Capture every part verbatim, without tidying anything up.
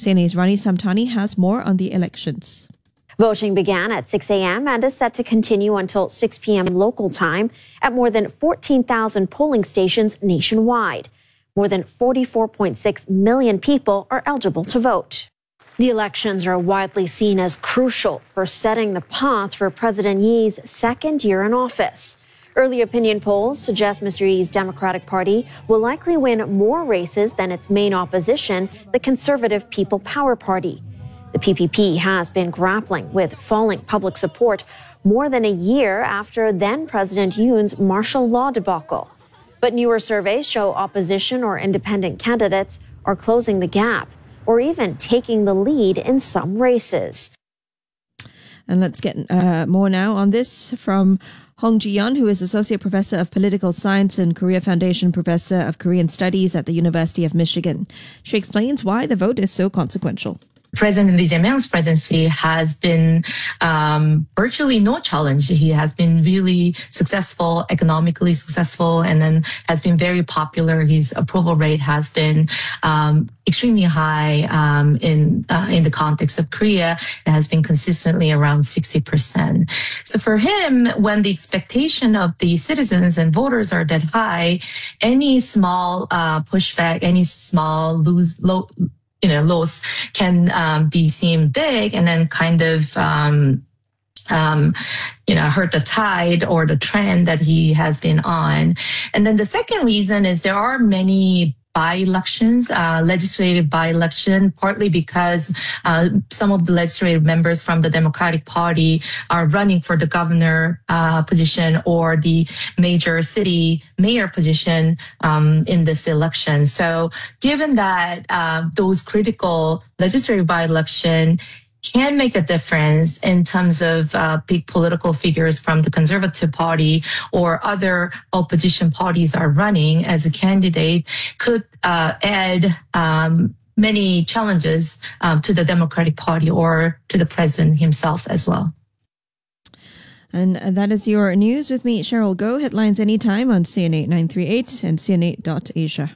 C N A's Rani Samtani has more on the elections. Voting began at six a.m. and is set to continue until six p.m. local time at more than fourteen thousand polling stations nationwide. More than forty-four point six million people are eligible to vote. The elections are widely seen as crucial for setting the path for President Yi's second year in office. Early opinion polls suggest Mister Yi's Democratic Party will likely win more races than its main opposition, the Conservative People Power Party. The P P P has been grappling with falling public support more than a year after then-President Yoon's martial law debacle. But newer surveys show opposition or independent candidates are closing the gap or even taking the lead in some races. And let's get uh, more now on this from Hong Ji-yeon, who is Associate Professor of Political Science and Korea Foundation Professor of Korean Studies at the University of Michigan. She explains why the vote is so consequential. President Lee Jae-myung's presidency has been um, virtually no challenge. He has been really successful, economically successful, and then has been very popular. His approval rate has been um, extremely high um, in uh, in the context of Korea. It has been consistently around sixty percent. So for him, when the expectation of the citizens and voters are that high, any small uh, pushback, any small lose, low, you know, loss can um, be seen big and then kind of, um, um, you know, hurt the tide or the trend that he has been on. And then the second reason is there are many by-elections, uh, legislative by-election, partly because uh, some of the legislative members from the Democratic Party are running for the governor uh, position or the major city mayor position um, in this election. So given that uh, those critical legislative by-election can make a difference in terms of uh, big political figures from the Conservative Party or other opposition parties are running as a candidate, could uh, add um, many challenges um, to the Democratic Party or to the president himself as well. And that is your news with me, Cheryl Goh. Headlines anytime on C N eight nine three eight and C N eight dot asia.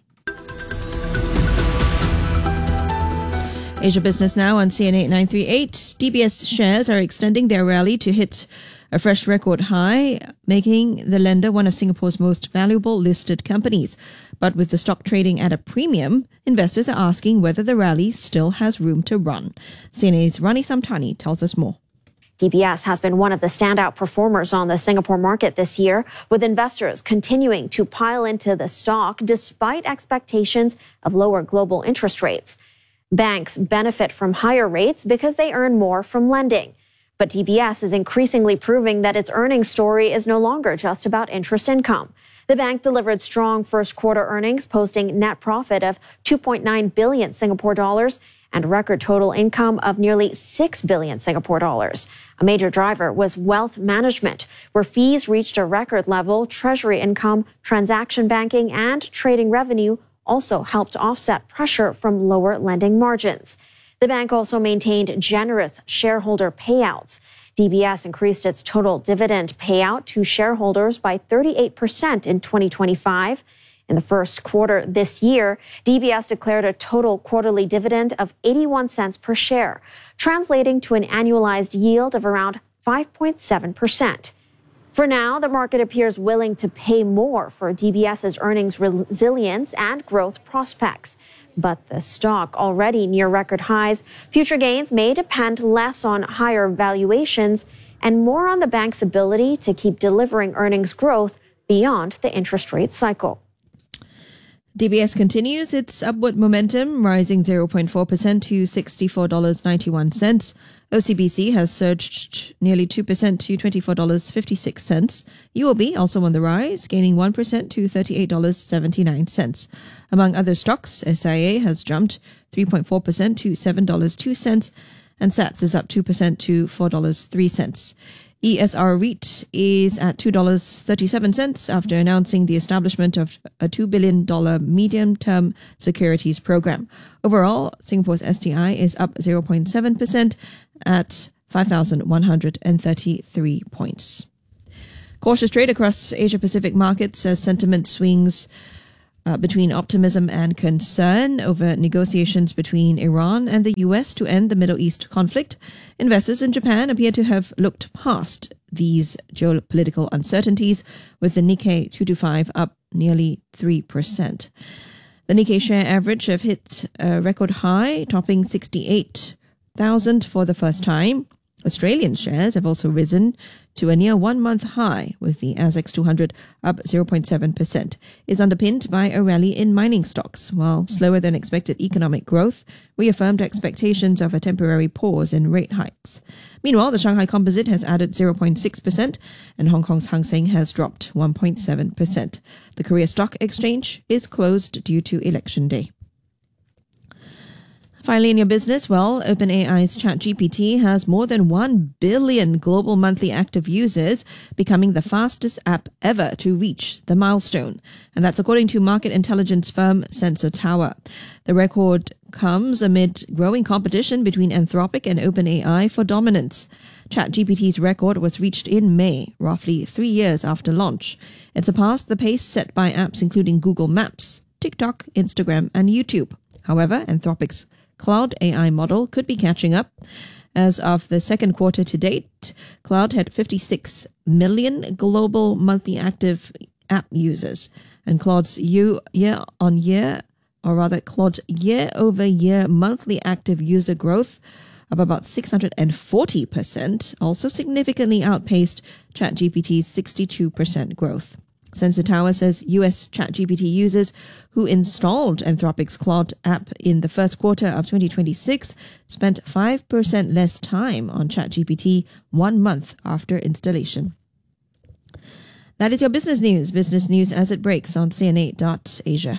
Asia Business Now on C N eight nine three eight. D B S shares are extending their rally to hit a fresh record high, making the lender one of Singapore's most valuable listed companies. But with the stock trading at a premium, investors are asking whether the rally still has room to run. C N A's Rani Samtani tells us more. D B S has been one of the standout performers on the Singapore market this year, with investors continuing to pile into the stock despite expectations of lower global interest rates. Banks benefit from higher rates because they earn more from lending. But D B S is increasingly proving that its earnings story is no longer just about interest income. The bank delivered strong first quarter earnings, posting net profit of two point nine billion Singapore dollars and record total income of nearly six billion Singapore dollars. A major driver was wealth management, where fees reached a record level. Treasury income, transaction banking, and trading revenue also helped offset pressure from lower lending margins. The bank also maintained generous shareholder payouts. D B S increased its total dividend payout to shareholders by thirty-eight percent in twenty twenty-five. In the first quarter this year, D B S declared a total quarterly dividend of eighty-one cents per share, translating to an annualized yield of around five point seven percent. For now, the market appears willing to pay more for DBS's earnings resilience and growth prospects. But the stock already near record highs, future gains may depend less on higher valuations and more on the bank's ability to keep delivering earnings growth beyond the interest rate cycle. D B S continues its upward momentum, rising zero point four percent to sixty-four dollars and ninety-one cents. O C B C has surged nearly two percent to twenty-four dollars and fifty-six cents. U O B also on the rise, gaining one percent to thirty-eight dollars and seventy-nine cents. Among other stocks, S I A has jumped three point four percent to seven dollars and two cents, and S A T S is up two percent to four dollars and three cents. E S R REIT is at two dollars and thirty-seven cents after announcing the establishment of a two billion dollars medium-term securities program. Overall, Singapore's S T I is up zero point seven percent at five thousand one hundred thirty-three points. Cautious trade across Asia-Pacific markets as sentiment swings Uh, between optimism and concern over negotiations between Iran and the U S to end the Middle East conflict, investors in Japan appear to have looked past these geopolitical uncertainties, with the Nikkei two twenty-five up nearly three percent. The Nikkei share average have hit a record high, topping sixty-eight thousand for the first time. Australian shares have also risen to a near one-month high, with the A S X two hundred up zero point seven percent. It's underpinned by a rally in mining stocks, while slower-than-expected economic growth reaffirmed expectations of a temporary pause in rate hikes. Meanwhile, the Shanghai Composite has added zero point six percent, and Hong Kong's Hang Seng has dropped one point seven percent. The Korea Stock Exchange is closed due to election day. Finally, in your business, well, OpenAI's ChatGPT has more than one billion global monthly active users, becoming the fastest app ever to reach the milestone. And that's according to market intelligence firm Sensor Tower. The record comes amid growing competition between Anthropic and OpenAI for dominance. ChatGPT's record was reached in May, roughly three years after launch. It surpassed the pace set by apps including Google Maps, TikTok, Instagram, and YouTube. However, Anthropic's Cloud A I model could be catching up. As of the second quarter to date, Cloud had fifty-six million global monthly active app users, and Claude's year-on-year, or rather Claude's year-over-year monthly active user growth of about six hundred forty percent also significantly outpaced ChatGPT's sixty-two percent growth. Sensor Tower says U S ChatGPT users who installed Anthropic's Claude app in the first quarter of twenty twenty-six spent five percent less time on ChatGPT one month after installation. That is your business news. Business news as it breaks on C N A dot Asia.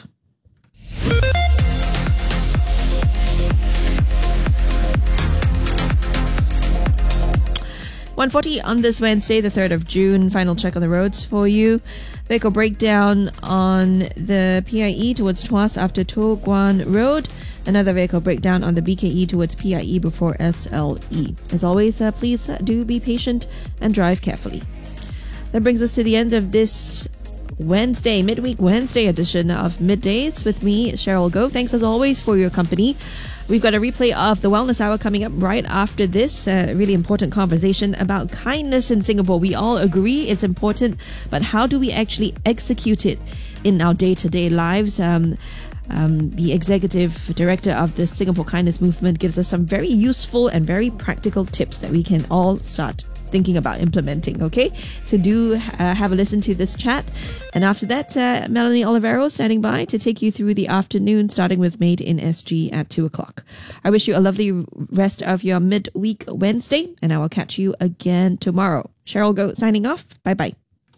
one forty on this Wednesday, the third of June. Final check on the roads for you. Vehicle breakdown on the P I E towards Tuas after Toh Guan Road. Another vehicle breakdown on the B K E towards P I E before S L E. As always, uh, please uh, do be patient and drive carefully. That brings us to the end of this Wednesday, midweek Wednesday edition of Middays with me, Cheryl Goh. Thanks as always for your company. We've got a replay of the Wellness Hour coming up right after this. A really important conversation about kindness in Singapore. We all agree it's important, but how do we actually execute it in our day-to-day lives? Um, um, the executive director of the Singapore Kindness Movement gives us some very useful and very practical tips that we can all start thinking about implementing. Okay, so do uh, have a listen to this chat, and after that, uh, Melanie Olivero standing by to take you through the afternoon, starting with Made in S G at two o'clock. I wish you a lovely rest of your midweek Wednesday, and I will catch you again tomorrow. Cheryl Goh signing off. Bye bye.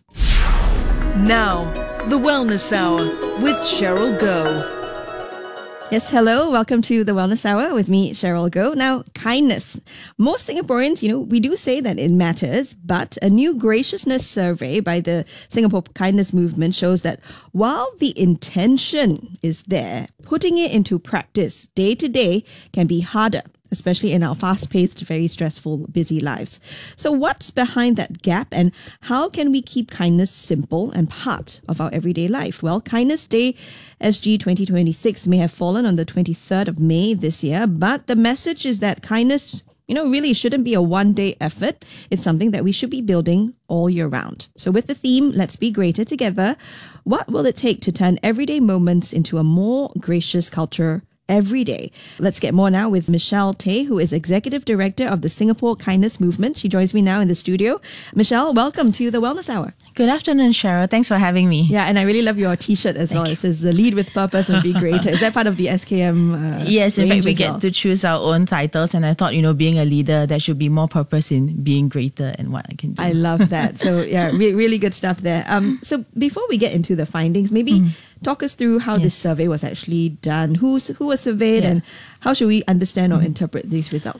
Now, the Wellness Hour with Cheryl Goh. Yes, hello. Welcome to the Wellness Hour with me, Cheryl Goh. Now, kindness. Most Singaporeans, you know, we do say that it matters, but a new graciousness survey by the Singapore Kindness Movement shows that while the intention is there, putting it into practice day to day can be harder, especially in our fast-paced, very stressful, busy lives. So what's behind that gap, and how can we keep kindness simple and part of our everyday life? Well, Kindness Day S G twenty twenty-six may have fallen on the twenty-third of May this year, but the message is that kindness, you know, really shouldn't be a one-day effort. It's something that we should be building all year round. So with the theme, Let's Be Greater Together, what will it take to turn everyday moments into a more gracious culture every day? Let's get more now with Michelle Tay, who is Executive Director of the Singapore Kindness Movement. She joins me now in the studio. Michelle, welcome to the Wellness Hour. Good afternoon, Cheryl. Thanks for having me. Yeah, and I really love your t-shirt as Thank well. you. It says the lead with purpose and be greater. Is that part of the S K M uh, Yes, in range fact, we as get well? to choose our own titles, and I thought, you know, being a leader, there should be more purpose in being greater and what I can do. I love that. So yeah, re- really good stuff there. Um, so before we get into the findings, maybe mm. talk us through how yes. this survey was actually done. Who's who was surveyed, Yeah. and how should we understand or interpret these results?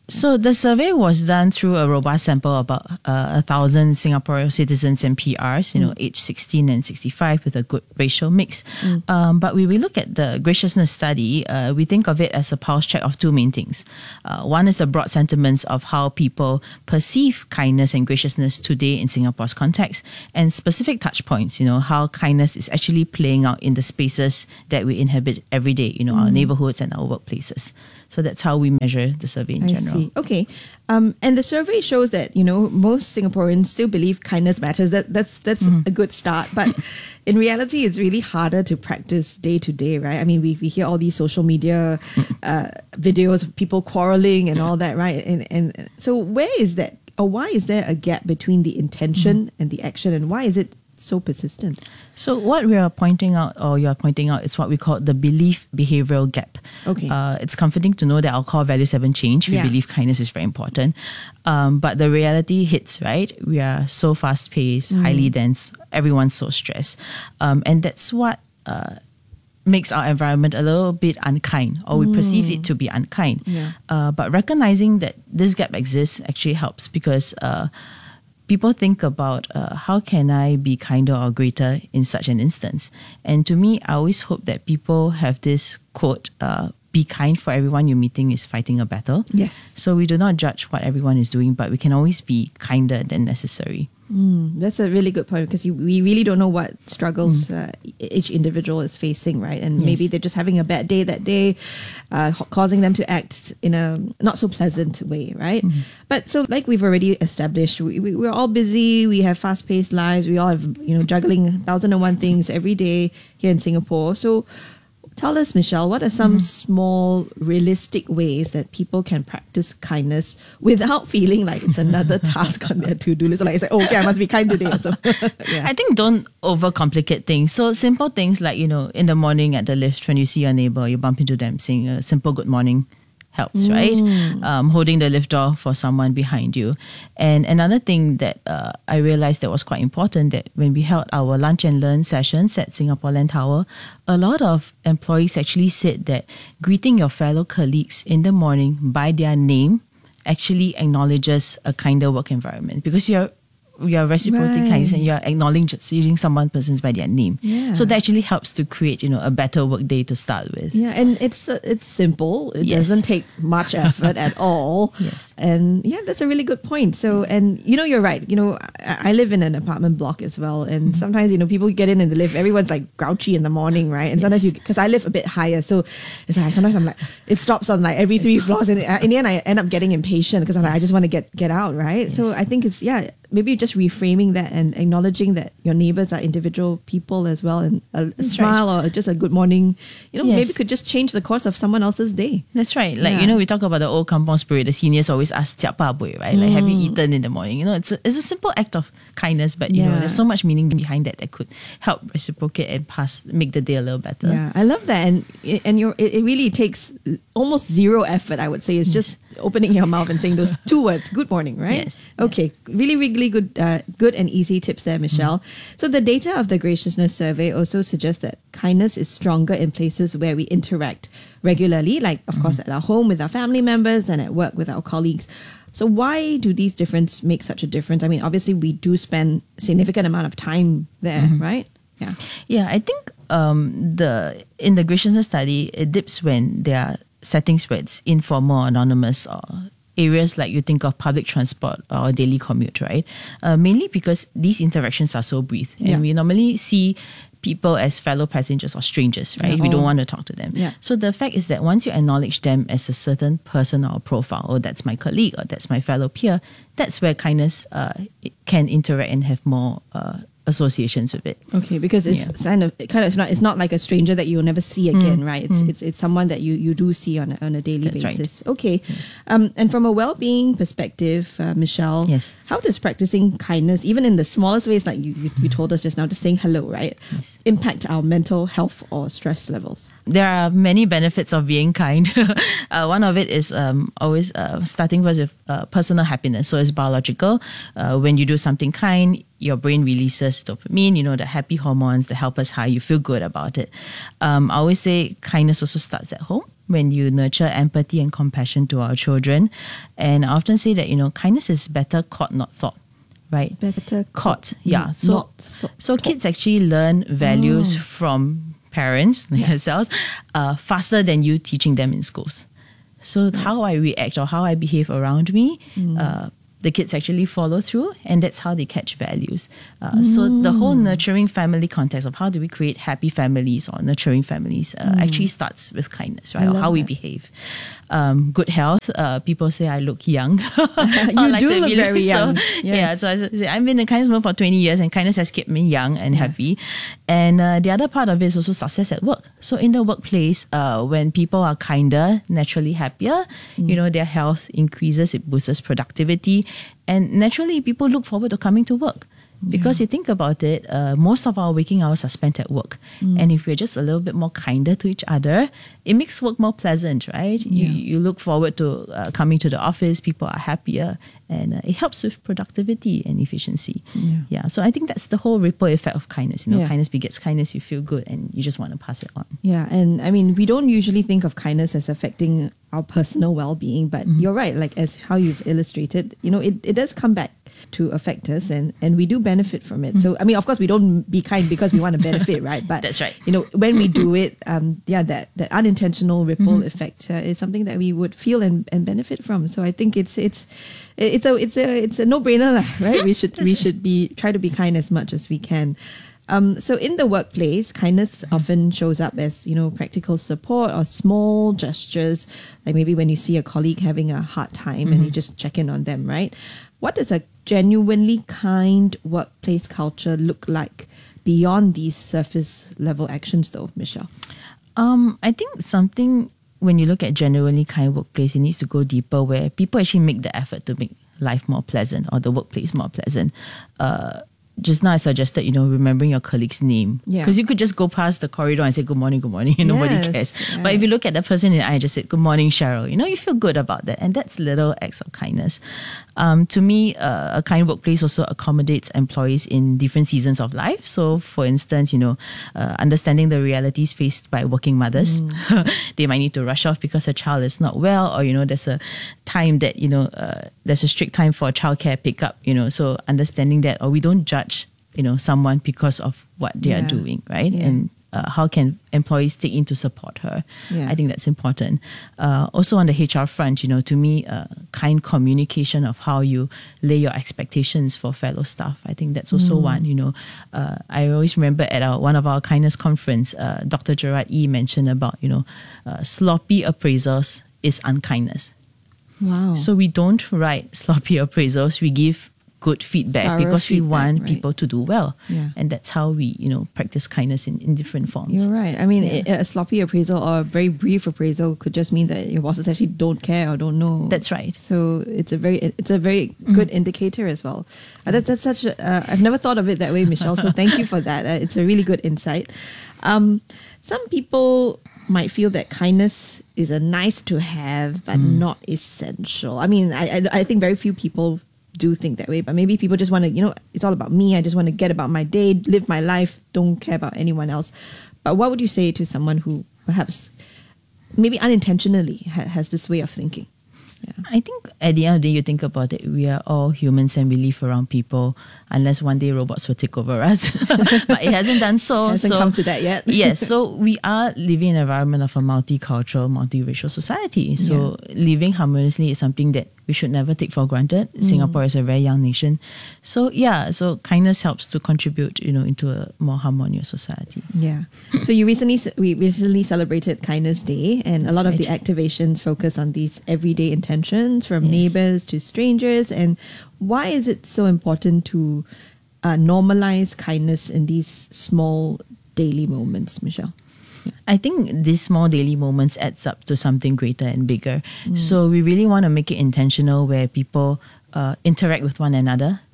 So the survey was done through a robust sample of about uh, a thousand Singaporean citizens and P Rs, you mm. know, age sixteen and sixty-five, with a good racial mix. Mm. Um, but when we look at the graciousness study, uh, we think of it as a pulse check of two main things. Uh, one is the broad sentiments of how people perceive kindness and graciousness today in Singapore's context, and specific touch points, you know, how kindness is actually playing out in the spaces that we inhabit every day, you know, mm. our neighborhoods and our workplaces. So that's how we measure the survey in I general. See. Okay. Um, and the survey shows that, you know, most Singaporeans still believe kindness matters. That That's that's mm-hmm. a good start. But in reality, it's really harder to practice day to day, right? I mean, we, we hear all these social media uh, videos of people quarreling and all that, right? And, and so where is that, or why is there a gap between the intention mm-hmm. and the action? And why is it so persistent? So what we are pointing out, or you are pointing out, is what we call the belief behavioral gap. Okay. Uh, it's comforting to know that our core values haven't changed. We yeah. believe kindness is very important. Um, but the reality hits, right? We are so fast paced, mm. highly dense, everyone's so stressed. Um, and that's what uh, makes our environment a little bit unkind, or we mm. perceive it to be unkind. Yeah. Uh, but recognizing that this gap exists actually helps, because uh, people think about uh, how can I be kinder or greater in such an instance. And to me, I always hope that people have this quote, uh, be kind, for everyone you're meeting is fighting a battle. Yes. So we do not judge what everyone is doing, but we can always be kinder than necessary. Mm, that's a really good point, because you, we really don't know what struggles mm. uh, each individual is facing, right? And yes. maybe they're just having a bad day that day, uh, causing them to act in a not so pleasant way, right? Mm. But so, like we've already established, we, we, we're all busy, we have fast-paced lives, we all have, you know, juggling a thousand and one things every day here in Singapore. So tell us, Michelle, what are some mm. small, realistic ways that people can practice kindness without feeling like it's another task on their to-do list? Like, it's like, oh, okay, I must be kind today. So, yeah. I think don't overcomplicate things. So simple things like, you know, in the morning at the lift, when you see your neighbor, you bump into them saying a simple good morning helps, mm. right? Um, holding the lift door for someone behind you. And another thing that uh, I realized that was quite important, that when we held our lunch and learn sessions at Singapore Land Tower, a lot of employees actually said that greeting your fellow colleagues in the morning by their name actually acknowledges a kinder work environment, because you're you're reciprocating right. kindness and you're acknowledging someone person's by their name. Yeah. So that actually helps to create, you know, a better work day to start with. Yeah, and it's uh, it's simple. It yes. doesn't take much effort at all. Yes. And yeah, that's a really good point. So, and you know, you're right. You know, I, I live in an apartment block as well. And mm-hmm. sometimes, you know, people get in in the lift, everyone's like grouchy in the morning, right? And yes. sometimes you, because I live a bit higher. So it's like, sometimes I'm like, it stops on like every three floors. And in the end, I end up getting impatient because I'm like, I just want to get, get out, right? Yes. So I think it's, yeah, maybe just reframing that and acknowledging that your neighbors are individual people as well, and a, a smile right. or just a good morning, you know, yes. maybe could just change the course of someone else's day. That's right. Like, yeah. you know, we talk about the old kampung spirit. The seniors always ask, "Siap pa boy," right? Like, mm. have you eaten in the morning? You know, it's a, it's a simple act of kindness, but you yeah. know, there's so much meaning behind that that could help reciprocate and pass, make the day a little better. Yeah, I love that. And and you're, it, it really takes almost zero effort, I would say. It's just opening your mouth and saying those two words, good morning, right? Yes. Okay, really, really good, uh, good and easy tips there, Michelle. Mm. So the data of the Graciousness Survey also suggests that kindness is stronger in places where we interact regularly, like, of mm. course, at our home with our family members and at work with our colleagues. So why do these differences make such a difference? I mean, obviously, we do spend a significant amount of time there, mm-hmm. right? Yeah. Yeah, I think um, the in the Graciousness study, it dips when there are settings where it's informal, anonymous, or areas like you think of public transport or daily commute, right? Uh, mainly because these interactions are so brief. And yeah. we normally see people as fellow passengers or strangers, right? Yeah. We don't Oh. want to talk to them. Yeah. So the fact is that once you acknowledge them as a certain person or profile, or that's my colleague, or that's my fellow peer, that's where kindness uh, can interact and have more uh, associations with it. Okay, because it's Yeah. kind of kind of not it's not like a stranger that you'll never see again, Mm, right? It's mm. it's it's someone that you, you do see on a, on a daily That's right. basis. Okay, um, and from a well-being perspective, uh, Michelle, Yes. how does practicing kindness, even in the smallest ways, like you you, you told us just now, just saying hello, right, Yes. impact our mental health or stress levels? There are many benefits of being kind. uh, one of it is um, always uh, starting first with uh, personal happiness. So it's biological. Uh, when you do something kind, your brain releases dopamine, you know, the happy hormones that help us high. You feel good about it. Um, I always say kindness also starts at home. when you nurture empathy and compassion to our children. And I often say that, you know, kindness is better caught, not thought. Right? Better caught. Yeah. Mm, So, not th- so kids actually learn values Oh. from parents themselves uh, faster than you teaching them in schools. So how I react or how I behave around me, uh, the kids actually follow through, and that's how they catch values. Uh, So the whole nurturing family context of how do we create happy families or nurturing families uh, actually starts with kindness, right? Or love how we that. behave. Um, good health. Uh, people say I look young. You do look very young. So, Yes. Yeah, so I say, I've been in kindness mode for twenty years, and kindness has kept me young and happy. And uh, the other part of it is also success at work. So in the workplace, uh, when people are kinder, naturally happier, you know, their health increases, it boosts productivity, and naturally people look forward to coming to work. Because you think about it, uh, most of our waking hours are spent at work. And if we're just a little bit more kinder to each other, it makes work more pleasant, right? You, you look forward to uh, coming to the office, people are happier, and uh, it helps with productivity and efficiency. Yeah. Yeah, so I think that's the whole ripple effect of kindness. You know, Yeah. kindness begets kindness, you feel good, and you just want to pass it on. Yeah, and I mean, we don't usually think of kindness as affecting our personal well-being, but you're right, like as how you've illustrated, you know, it, it does come back to affect us, and, and we do benefit from it. So, I mean, of course, we don't be kind because we want to benefit, right? But That's right. you know, when we do it, um, yeah, that, that unintentional ripple effect uh, is something that we would feel and, and benefit from. So I think it's it's it's a it's a it's a no-brainer, lah, right? We should we should be try to be kind as much as we can. Um, so in the workplace, kindness often shows up as, you know, practical support or small gestures, like maybe when you see a colleague having a hard time and you just check in on them, right? What does a genuinely kind workplace culture look like beyond these surface level actions though, Michelle? Um, I think something, when you look at genuinely kind workplace, it needs to go deeper, where people actually make the effort to make life more pleasant or the workplace more pleasant. Uh, just now I suggested, you know, remembering your colleague's name. Yeah. Because you could just go past the corridor and say, good morning, good morning, and nobody Yes, cares. yeah. But if you look at the person in the eye and just say, good morning, Cheryl, you know, you feel good about that. And that's little acts of kindness. Um, to me, uh, a kind workplace also accommodates employees in different seasons of life. So, for instance, you know, uh, understanding the realities faced by working mothers. Mm. They might need to rush off because a child is not well, or, you know, there's a time that, you know, uh, there's a strict time for childcare pickup, you know, so understanding that, or we don't judge, you know, someone because of what they Yeah. are doing, right? Yeah. And uh, how can employees take in to support her? Yeah. I think that's important. Uh, also on the H R front, you know, to me, uh, kind communication of how you lay your expectations for fellow staff. I think that's also one, you know. Uh, I always remember at our, one of our kindness conference, uh, Doctor Gerard E mentioned about, you know, uh, sloppy appraisals is unkindness. Wow. So we don't write sloppy appraisals. We give good feedback Thorough because we feedback, want right. people to do well. Yeah. And that's how we, you know, practice kindness in, in different forms. You're right. I mean, a a sloppy appraisal or a very brief appraisal could just mean that your bosses actually don't care or don't know. That's right. So it's a very it's a very good indicator as well. Uh, that, that's such. A, uh, I've never thought of it that way, Michelle. So thank you for that. Uh, it's a really good insight. Um, some people might feel that kindness is a nice to have, but not essential. I mean, I, I I think very few people do think that way, but maybe people just want to, you know, it's all about me. I just want to get about my day, live my life, don't care about anyone else. But what would you say to someone who perhaps maybe unintentionally ha- has this way of thinking? Yeah. I think at the end of the day, you think about it, we are all humans and we live around people, unless one day robots will take over us. But it hasn't done so. It hasn't so come to that yet. Yes, so we are living in an environment of a multicultural, multiracial society. So living harmoniously is something that we should never take for granted. Singapore is a very young nation. So yeah, so kindness helps to contribute, you know, into a more harmonious society. Yeah. So you recently ce- we recently celebrated Kindness Day, and a lot of the right. activations focus on these everyday intentions from neighbors to strangers. And why is it so important to uh, normalize kindness in these small daily moments, Michelle? I think these small daily moments adds up to something greater and bigger. So we really want to make it intentional, where people uh, interact with one another,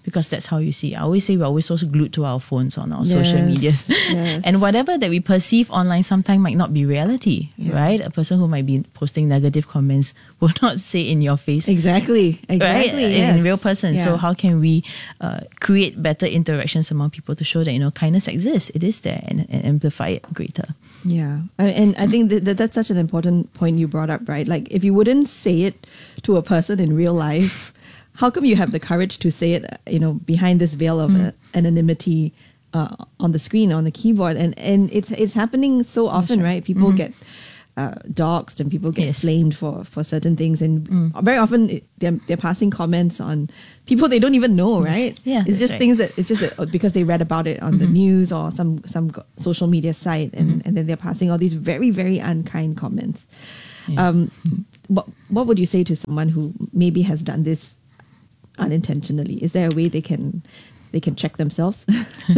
because that's how you see. I always say we're always so glued to our phones on our social Yes, media. yes. And whatever that we perceive online sometimes might not be reality, Yeah. right? A person who might be posting negative comments will not say in your face, Exactly. Exactly. right? Yes. In real person. So Yeah. how can we uh, create better interactions among people to show that, you know, kindness exists, it is there, and, and amplify it greater. Yeah, I- and I think that that that's such an important point you brought up, right? Like, if you wouldn't say it to a person in real life, how come you have the courage to say it, you know, behind this veil of uh, anonymity uh, on the screen, on the keyboard? And and it's it's happening so often, right? People get uh, doxxed and people get Yes. flamed for, for certain things, and very often it, they're they're passing comments on people they don't even know, right? Yeah, it's that's just right. things that it's just that uh, because they read about it on the news or some some go- social media site, and, and then they're passing all these very very unkind comments. Um, what what would you say to someone who maybe has done this unintentionally? Is there a way they can they can check themselves?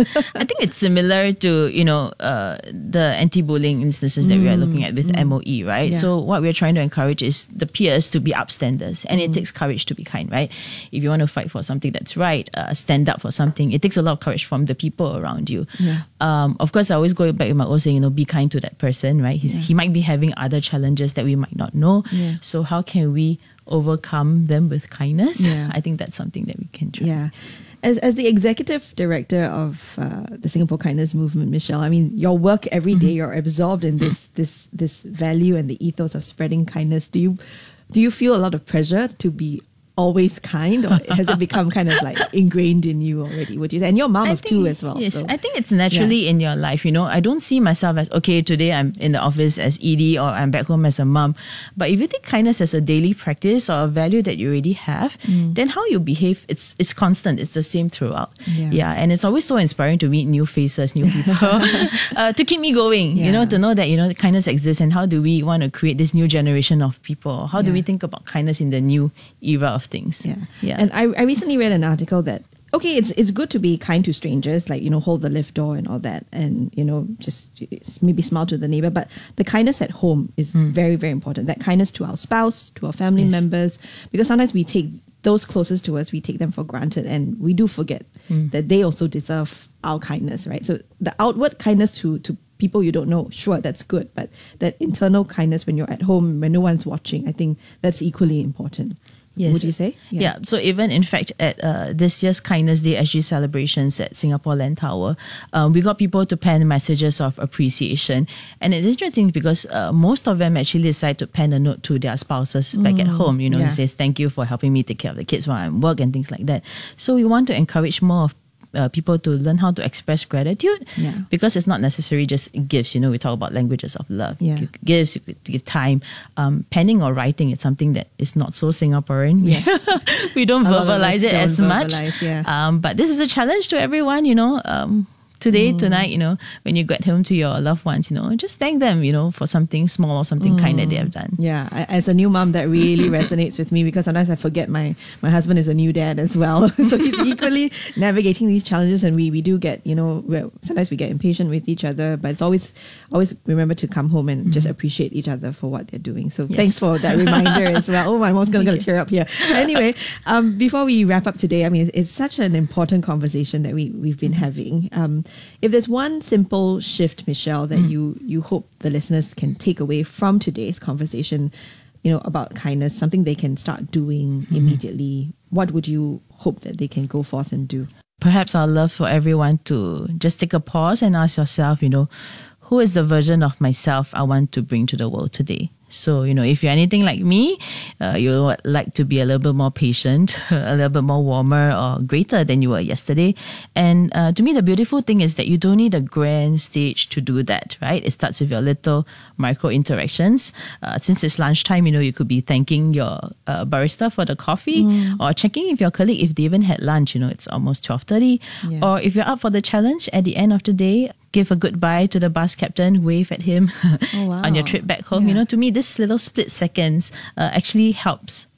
I think it's similar to, you know, uh, the anti-bullying instances that we are looking at with M O E, right? Yeah. So what we're trying to encourage is the peers to be upstanders, and it takes courage to be kind, right? If you want to fight for something that's right, uh, stand up for something, it takes a lot of courage from the people around you. Yeah. Um, of course, I always go back with my old saying, you know, be kind to that person, right? He's, He might be having other challenges that we might not know. Yeah. So how can we overcome them with kindness? Yeah. I think that's something that we can try. Yeah. As, as the executive director of uh, the Singapore Kindness Movement, Michelle, I mean, your work every day, you're absorbed in this this this value and the ethos of spreading kindness. Do you do you feel a lot of pressure to be always kind, or has it become kind of like ingrained in you already? Would you say? And you're a mom I of two think- as well. Yes, so. I think it's naturally in your life. You know, I don't see myself as, okay, today I'm in the office as E D or I'm back home as a mom. But if you take kindness as a daily practice or a value that you already have, then how you behave, it's it's constant. It's the same throughout. Yeah. Yeah, and it's always so inspiring to meet new faces, new people, uh, to keep me going. You know, Yeah. to know that, you know, kindness exists, and how do we want to create this new generation of people? How do we Yeah. think about kindness in the new era of things? Yeah. Yeah. And I, I recently read an article that, okay, it's it's good to be kind to strangers, like, you know, hold the lift door and all that, and, you know, just maybe smile to the neighbor. But the kindness at home is very, very important. That kindness to our spouse, to our family Yes. members, because sometimes we take those closest to us, we take them for granted, and we do forget that they also deserve our kindness, right? So the outward kindness to, to people you don't know, sure, that's good. But that internal kindness when you're at home, when no one's watching, I think that's equally important. Yes. Would you say? Yeah. So even in fact at uh, this year's Kindness Day S G celebrations at Singapore Land Tower, um, we got people to pen messages of appreciation, and it's interesting because uh, most of them actually decide to pen a note to their spouses back at home. You know, yeah. it says thank you for helping me take care of the kids while I'm work and things like that. So we want to encourage more of Uh, people to learn how to express gratitude, Yeah. because it's not necessarily just gifts. You know, we talk about languages of love. Yeah. You give gifts, you could give time. Um, penning or writing is something that is not so Singaporean. Yes. We don't A lot of verbalize us it don't as much. verbalize, yeah. Um, but this is a challenge to everyone, you know. Um, today, Mm. tonight, you know, when you get home to your loved ones, you know, just thank them, you know, for something small or something kind that they have done. Yeah, I- as a new mom, that really resonates with me, because sometimes I forget my, my husband is a new dad as well. So he's equally navigating these challenges, and we, we do get, you know, we're, sometimes we get impatient with each other, but it's always always remember to come home and just appreciate each other for what they're doing. So thanks for that reminder as well. Oh, my mom's going to tear up here. Anyway, um, before we wrap up today, I mean, it's, it's such an important conversation that we, we've been having. Um, if there's one simple shift, Michelle, that you, you hope the listeners can take away from today's conversation, you know, about kindness, something they can start doing immediately, what would you hope that they can go forth and do? Perhaps I'd love for everyone to just take a pause and ask yourself, you know, who is the version of myself I want to bring to the world today? So, you know, if you're anything like me, uh, you would like to be a little bit more patient, a little bit more warmer or greater than you were yesterday. And uh, to me, the beautiful thing is that you don't need a grand stage to do that, right? It starts with your little micro interactions. Uh, since it's lunchtime, you know, you could be thanking your uh, barista for the coffee, or checking if your colleague, if they even had lunch. You know, it's almost twelve thirty. Yeah. Or if you're up for the challenge, at the end of the day, give a goodbye to the bus captain, wave at him Oh, wow. on your trip back home. Yeah. You know, to me, this little split seconds uh, actually helps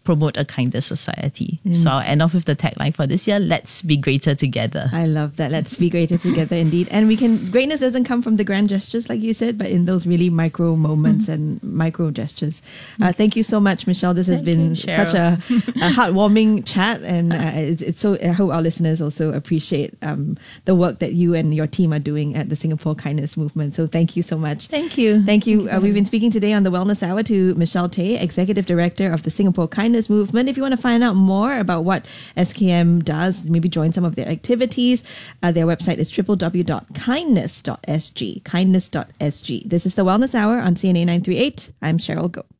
promote a kinder society. Mm. So I'll end off with the tagline for this year, let's be greater together. I love that. Let's be greater together indeed. And we can, greatness doesn't come from the grand gestures like you said, but in those really micro moments mm. and micro gestures. Uh, thank you so much, Michelle. This has thank been you, such a, a heartwarming chat, and uh, it's, it's so, I hope our listeners also appreciate um, the work that you and your team are doing at the Singapore Kindness Movement. So thank you so much. Thank you. Thank you. Thank you uh, we've been speaking today on the Wellness Hour to Michelle Tay, Executive Director of the Singapore Kindness Movement. If you want to find out more about what S K M does, maybe join some of their activities, uh, their website is w w w dot kindness dot s g. kindness dot s g. This is the Wellness Hour on C N A nine three eight. I'm Cheryl Goh.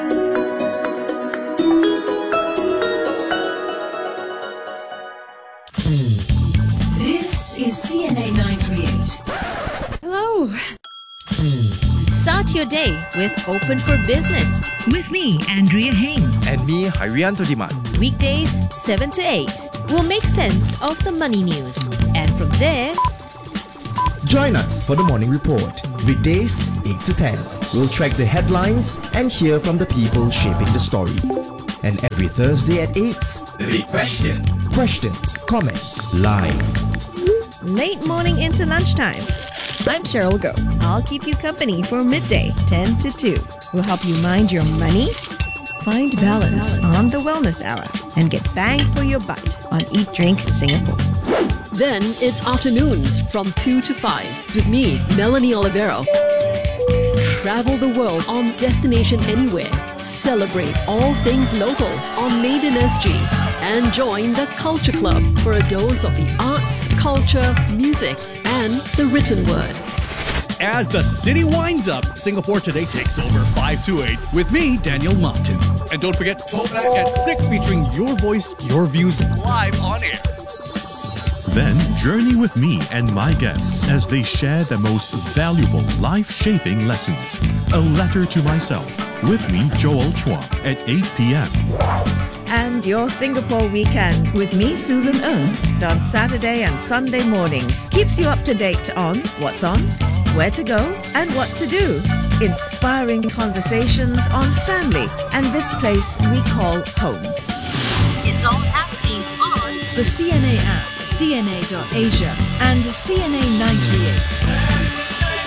This is C N A nine three eight. Hello. Start your day with Open for Business. With me, Andrea Heng. And me, Harianto Diman. Weekdays, seven to eight. We'll make sense of the money news. And from there, join us for the Morning Report. Weekdays, eight to ten. We'll track the headlines and hear from the people shaping the story. And every Thursday at eight, The Big Question. Questions, comments, live. Late morning into lunchtime. I'm Cheryl Goh. I'll keep you company for midday, ten to two. We'll help you mind your money, find balance on the Wellness Hour, and get bang for your buck on Eat Drink Singapore. Then it's afternoons from two to five with me, Melanie Olivero. Travel the world on Destination Anywhere. Celebrate all things local on Made in S G. And join the Culture Club for a dose of the arts, culture, music, and the written word. As the city winds up, Singapore Today takes over five to eight with me, Daniel Martin. And don't forget, Throwback at six featuring your voice, your views live on air. Then journey with me and my guests as they share the most valuable life-shaping lessons. A Letter to Myself with me, Joel Chua, at eight p.m. And your Singapore weekend with me, Susan Ng, on Saturday and Sunday mornings. Keeps you up to date on what's on, where to go, and what to do. Inspiring conversations on family and this place we call home. it's all happening on the C N A app, C N A dot asia, and C N A nine three eight.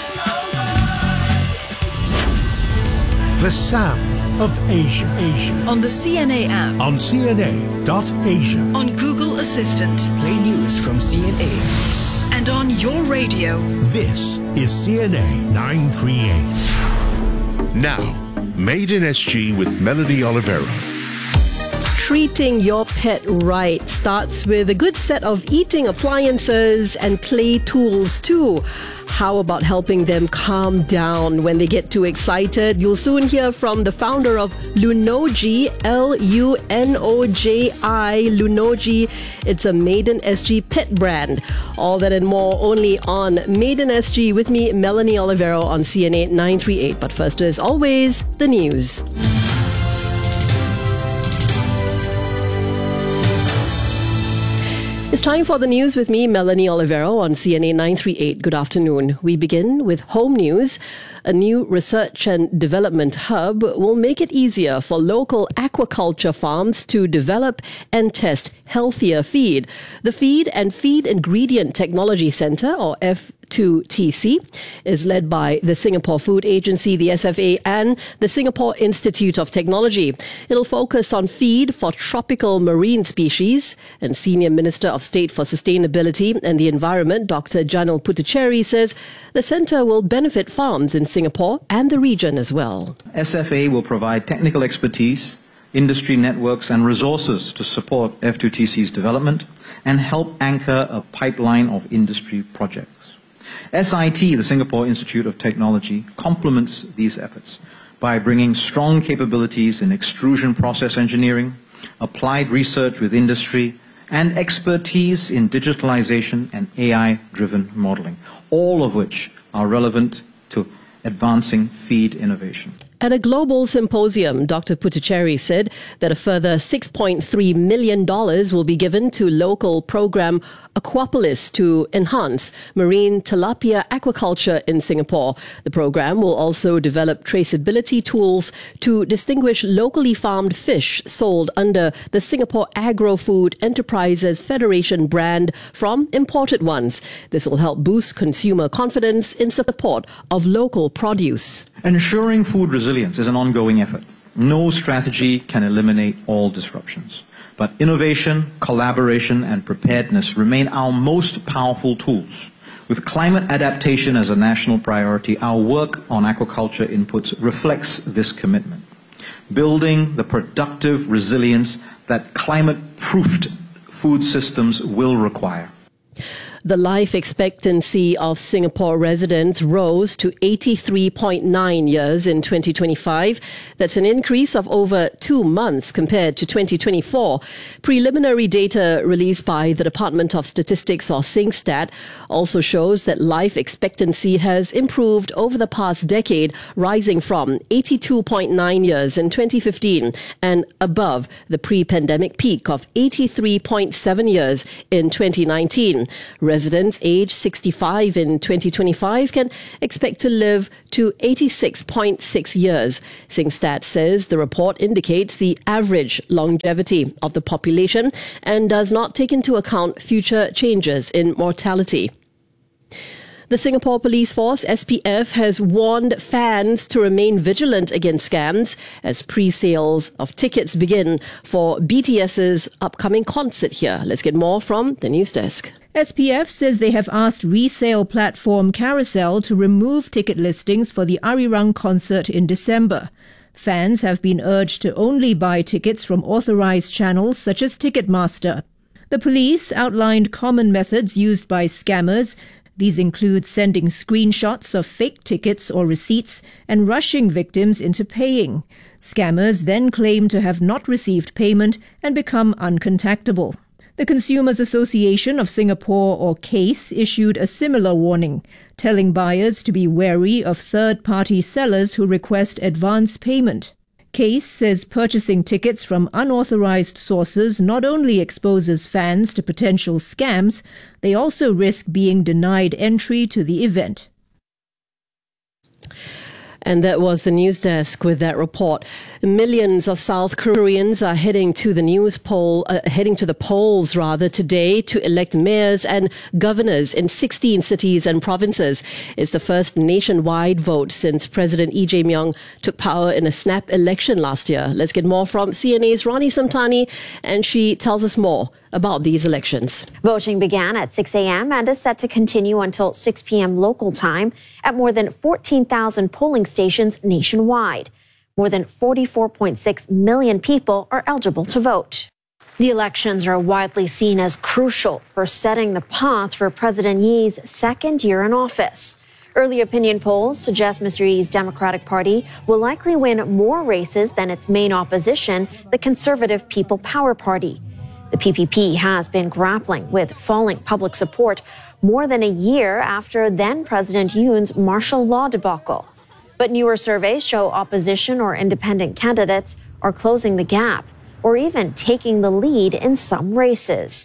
The sound of Asia. Asia. On the C N A app. On C N A dot asia. On Google Assistant. Play news from C N A. And on your radio. This is C N A nine three eight. Now, Made in S G with Melanie Olivero. Treating your pet right starts with a good set of eating appliances and play tools too. How about helping them calm down when they get too excited? You'll soon hear from the founder of Lunoji, L U N O J I, Lunoji. It's a Made in S G pet brand. All that and more only on Made in S G with me, Melanie Olivero on C N A nine three eight. But first, as always, the news. It's time for the news with me, Melanie Olivero, on C N A nine three eight. Good afternoon. We begin with home news. A new research and development hub will make it easier for local aquaculture farms to develop and test healthier feed. The Feed and Feed Ingredient Technology Centre, or F two T C, is led by the Singapore Food Agency, the S F A, and the Singapore Institute of Technology. It'll focus on feed for tropical marine species. And Senior Minister of State for Sustainability and the Environment, Doctor Janil Puthucheary, says the centre will benefit farms in Singapore and the region as well. S F A will provide technical expertise, industry networks and resources to support F two T C's development and help anchor a pipeline of industry projects. S I T, the Singapore Institute of Technology, complements these efforts by bringing strong capabilities in extrusion process engineering, applied research with industry, and expertise in digitalization and A I-driven modeling, all of which are relevant to advancing feed innovation. At a global symposium, Doctor Putucherry said that a further six point three million dollars will be given to local program Aquapolis to enhance marine tilapia aquaculture in Singapore. The program will also develop traceability tools to distinguish locally farmed fish sold under the Singapore Agro-Food Enterprises Federation brand from imported ones. This will help boost consumer confidence in support of local produce. Ensuring food resilience is an ongoing effort. No strategy can eliminate all disruptions. But innovation, collaboration, and preparedness remain our most powerful tools. With climate adaptation as a national priority, our work on aquaculture inputs reflects this commitment. Building the productive resilience that climate-proofed food systems will require. The life expectancy of Singapore residents rose to eighty-three point nine years in twenty twenty-five. That's an increase of over two months compared to twenty twenty-four. Preliminary data released by the Department of Statistics, or SingStat, also shows that life expectancy has improved over the past decade, rising from eighty-two point nine years in twenty fifteen and above the pre-pandemic peak of eighty-three point seven years in twenty nineteen. Residents aged sixty-five in twenty twenty-five can expect to live to eighty-six point six years. SingStat says the report indicates the average longevity of the population and does not take into account future changes in mortality. The Singapore Police Force, S P F, has warned fans to remain vigilant against scams as pre-sales of tickets begin for BTS's upcoming concert here. Let's get more from the news desk. S P F says they have asked resale platform Carousel to remove ticket listings for the Arirang concert in December. Fans have been urged to only buy tickets from authorized channels such as Ticketmaster. The police outlined common methods used by scammers. These include sending screenshots of fake tickets or receipts and rushing victims into paying. Scammers then claim to have not received payment and become uncontactable. The Consumers Association of Singapore, or CASE, issued a similar warning, telling buyers to be wary of third-party sellers who request advance payment. CASE says purchasing tickets from unauthorized sources not only exposes fans to potential scams, they also risk being denied entry to the event. And that was the news desk with that report. Millions of South Koreans are heading to the news poll, uh, heading to the polls rather today to elect mayors and governors in sixteen cities and provinces. It's the first nationwide vote since President Lee Jae-myung took power in a snap election last year. Let's get more from C N A's Rani Samtani, and she tells us more about these elections. Voting began at six a.m. and is set to continue until six p.m. local time at more than fourteen thousand polling stations nationwide. More than forty-four point six million people are eligible to vote. The elections are widely seen as crucial for setting the path for President Yee's second year in office. Early opinion polls suggest Mister Yee's Democratic Party will likely win more races than its main opposition, the Conservative People Power Party. The P P P has been grappling with falling public support more than a year after then-President Yoon's martial law debacle. But newer surveys show opposition or independent candidates are closing the gap or even taking the lead in some races.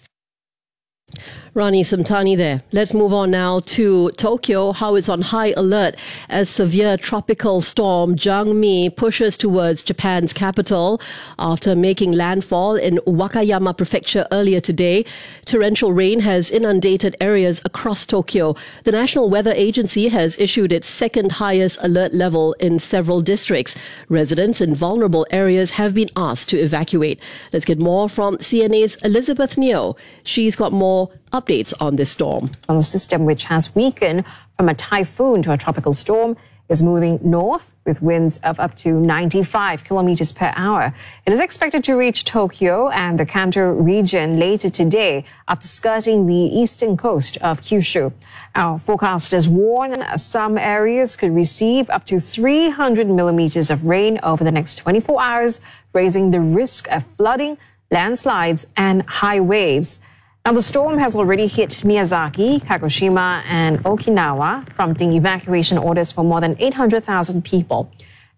Rani Samtani there. Let's move on now to Tokyo, how it's on high alert as severe tropical storm Jangmi pushes towards Japan's capital. After making landfall in Wakayama Prefecture earlier today, torrential rain has inundated areas across Tokyo. The National Weather Agency has issued its second highest alert level in several districts. Residents in vulnerable areas have been asked to evacuate. Let's get more from C N A's Elizabeth Neo. She's got more updates on this storm. The system, which has weakened from a typhoon to a tropical storm, is moving north with winds of up to ninety-five kilometers per hour. It is expected to reach Tokyo and the Kanto region later today after skirting the eastern coast of Kyushu. Our forecasters warn some areas could receive up to three hundred millimeters of rain over the next twenty-four hours, raising the risk of flooding, landslides, and high waves. Now, the storm has already hit Miyazaki, Kagoshima, and Okinawa, prompting evacuation orders for more than eight hundred thousand people.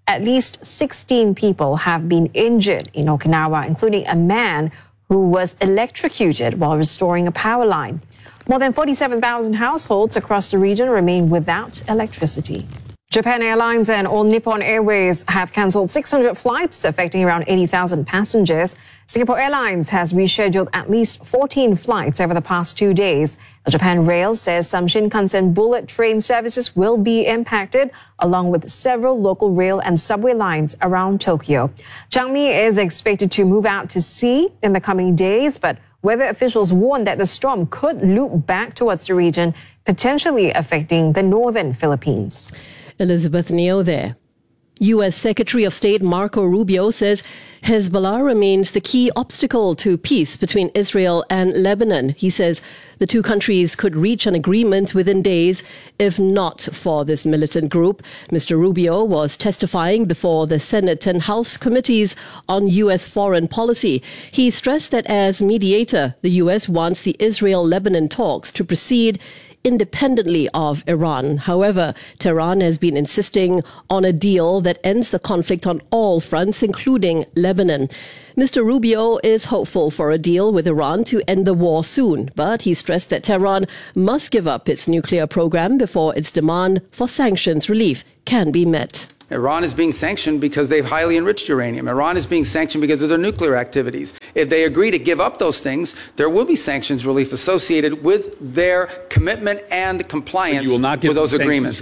At least sixteen people have been injured in Okinawa, including a man who was electrocuted while restoring a power line. More than forty-seven thousand households across the region remain without electricity. Japan Airlines and All Nippon Airways have cancelled six hundred flights, affecting around eighty thousand passengers. Singapore Airlines has rescheduled at least fourteen flights over the past two days. Japan Rail says some Shinkansen bullet train services will be impacted, along with several local rail and subway lines around Tokyo. Changmi is expected to move out to sea in the coming days, but weather officials warn that the storm could loop back towards the region, potentially affecting the northern Philippines. Elizabeth Neo there. U S Secretary of State Marco Rubio says Hezbollah remains the key obstacle to peace between Israel and Lebanon. He says the two countries could reach an agreement within days, if not for this militant group. Mister Rubio was testifying before the Senate and House committees on U S foreign policy. He stressed that as mediator, the U S wants the Israel-Lebanon talks to proceed independently of Iran. However, Tehran has been insisting on a deal that ends the conflict on all fronts, including Lebanon. Mister Rubio is hopeful for a deal with Iran to end the war soon, but he stressed that Tehran must give up its nuclear program before its demand for sanctions relief can be met. Iran is being sanctioned because they've highly enriched uranium. Iran is being sanctioned because of their nuclear activities. If they agree to give up those things, there will be sanctions relief associated with their commitment and compliance you will not give with those agreements.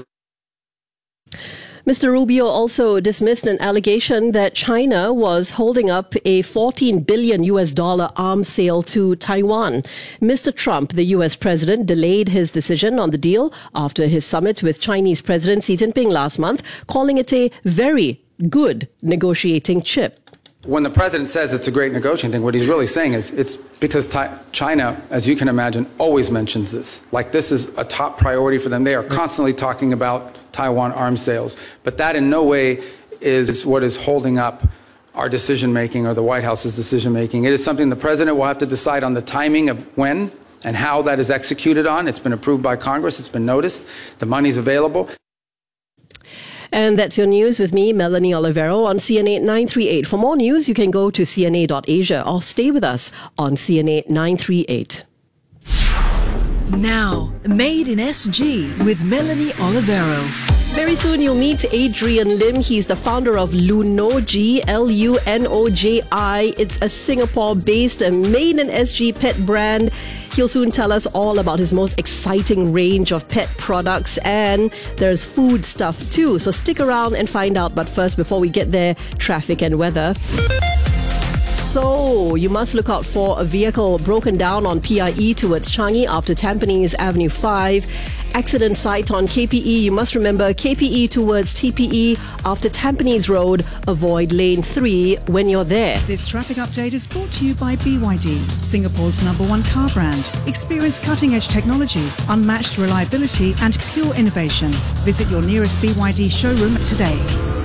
Mister Rubio also dismissed an allegation that China was holding up a fourteen billion U S dollar arms sale to Taiwan. Mister Trump, the U S president, delayed his decision on the deal after his summit with Chinese President Xi Jinping last month, calling it a very good negotiating chip. When the president says it's a great negotiating thing, what he's really saying is it's because ta- China, as you can imagine, always mentions this. Like this is a top priority for them. They are constantly talking about Taiwan arms sales. But that in no way is what is holding up our decision making or the White House's decision making. It is something the president will have to decide on the timing of when and how that is executed on. It's been approved by Congress. It's been noticed. The money's available. And that's your news with me, Melanie Olivero, on C N A nine three eight. For more news, you can go to C N A dot asia or stay with us on C N A nine three eight. Now, Made in S G with Melanie Olivero. Very soon you'll meet Adrian Lim. He's the founder of Lunoji, L U N O J I. It's a Singapore-based Made in S G pet brand. He'll soon tell us all about his most exciting range of pet products, and there's food stuff too. So stick around and find out. But first, before we get there, traffic and weather. So, you must look out for a vehicle broken down on P I E towards Changi after Tampines Avenue five. Accident site on K P E. You must remember K P E towards T P E after Tampines Road. Avoid lane three when you're there. This traffic update is brought to you by B Y D, Singapore's number one car brand. Experience cutting-edge technology, unmatched reliability and pure innovation. Visit your nearest B Y D showroom today.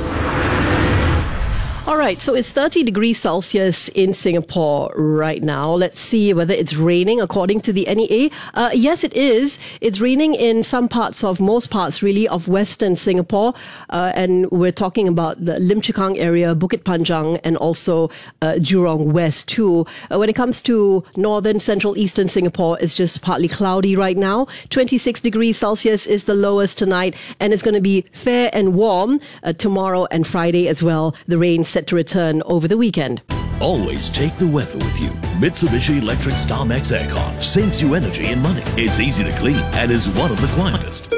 All right, so it's thirty degrees Celsius in Singapore right now. Let's see whether it's raining according to the N E A. Uh, yes, it is. It's raining in some parts of, most parts really, of Western Singapore. Uh, and we're talking about the Lim Chu Kang area, Bukit Panjang, and also uh, Jurong West too. Uh, when it comes to northern, central, eastern Singapore, it's just partly cloudy right now. twenty-six degrees Celsius is the lowest tonight, and it's going to be fair and warm uh, tomorrow and Friday as well. The rain set to return over the weekend. Always take the weather with you. Mitsubishi Electric StarMax Aircon saves you energy and money. It's easy to clean and is one of the quietest.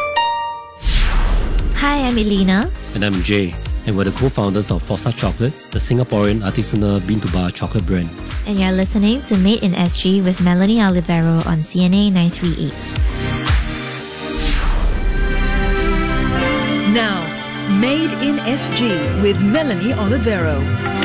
Hi, I'm Elena. And I'm Jay. And we're the co-founders of Fossa Chocolate, the Singaporean artisanal bean-to-bar chocolate brand. And you're listening to Made in S G with Melanie Olivero on C N A nine three eight. Now, Made in S G with Melanie Olivero.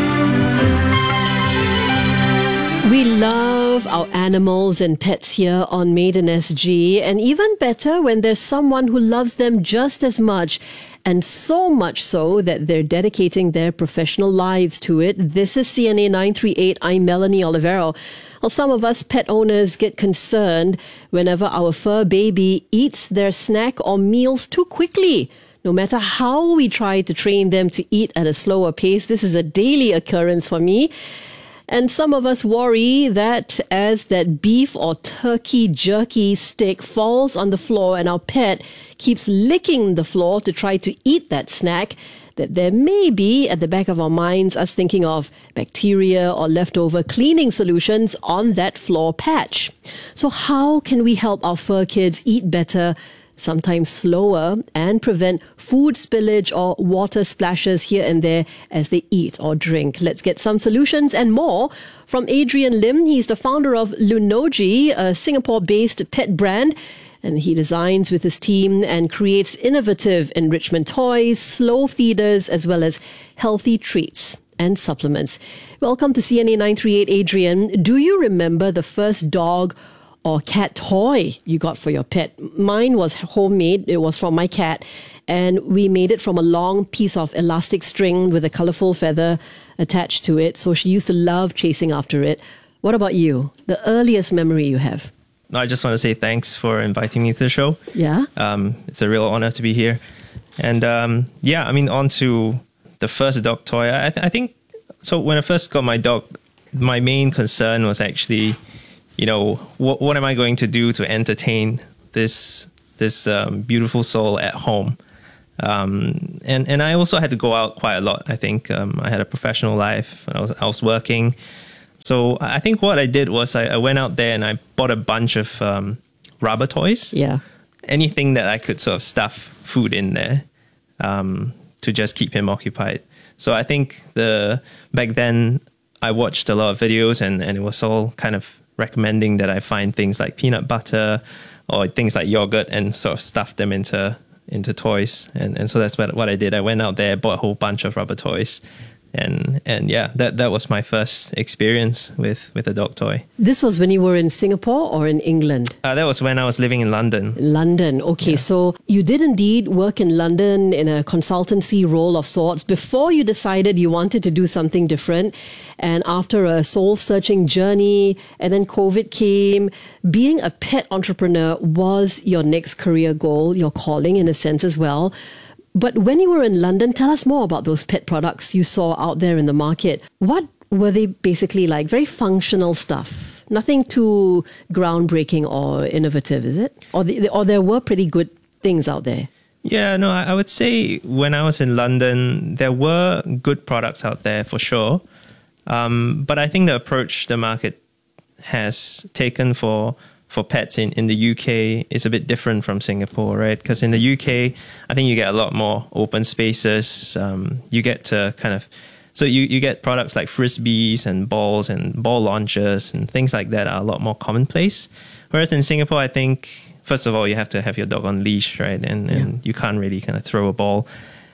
We love our animals and pets here on Made in S G, and even better when there's someone who loves them just as much, and so much so that they're dedicating their professional lives to it. This is C N A nine three eight. I'm Melanie Olivero. Well, some of us pet owners get concerned whenever our fur baby eats their snack or meals too quickly. No matter how we try to train them to eat at a slower pace, this is a daily occurrence for me. And some of us worry that as that beef or turkey jerky stick falls on the floor and our pet keeps licking the floor to try to eat that snack, that there may be, at the back of our minds, us thinking of bacteria or leftover cleaning solutions on that floor patch. So how can we help our fur kids eat better, sometimes slower, and prevent food spillage or water splashes here and there as they eat or drink? Let's get some solutions and more from Adrian Lim. He's the founder of Lunoji, a Singapore-based pet brand. And he designs with his team and creates innovative enrichment toys, slow feeders, as well as healthy treats and supplements. Welcome to C N A nine thirty-eight, Adrian. Do you remember the first dog or cat toy you got for your pet? Mine was homemade. It was from my cat. And we made it from a long piece of elastic string with a colorful feather attached to it. So she used to love chasing after it. What about you? The earliest memory you have? I just want to say thanks for inviting me to the show. Yeah. Um, it's a real honor to be here. And um, yeah, I mean, on to the first dog toy. I, th- I think, so when I first got my dog, my main concern was actually, you know, what, what am I going to do to entertain this this um, beautiful soul at home? Um, and, and I also had to go out quite a lot, I think. Um, I had a professional life. I was, I was working. So I think what I did was I, I went out there and I bought a bunch of um, rubber toys. Yeah. Anything that I could sort of stuff food in there um, to just keep him occupied. So I think the back then I watched a lot of videos and, and it was all kind of recommending that I find things like peanut butter or things like yogurt and sort of stuff them into into toys. And, and so that's what, what I did. I went out there, bought a whole bunch of rubber toys. And and yeah, that, that was my first experience with, with a dog toy. This was when you were in Singapore or in England? Uh, that was when I was living in London. London. Okay, yeah. So you did indeed work in London in a consultancy role of sorts before you decided you wanted to do something different. And after a soul-searching journey, and then COVID came, being a pet entrepreneur was your next career goal, your calling in a sense as well. But when you were in London, tell us more about those pet products you saw out there in the market. What were they basically like? Very functional stuff. Nothing too groundbreaking or innovative, is it? Or, the, or there were pretty good things out there? Yeah, no, I would say when I was in London, there were good products out there for sure. Um, but I think the approach the market has taken for for pets in, in the U K is a bit different from Singapore, right? Because in the U K, I think you get a lot more open spaces. Um, you get to kind of, so you, you get products like frisbees and balls and ball launchers and things like that are a lot more commonplace. Whereas in Singapore, I think, first of all, you have to have your dog on leash, right? And, yeah. and you can't really kind of throw a ball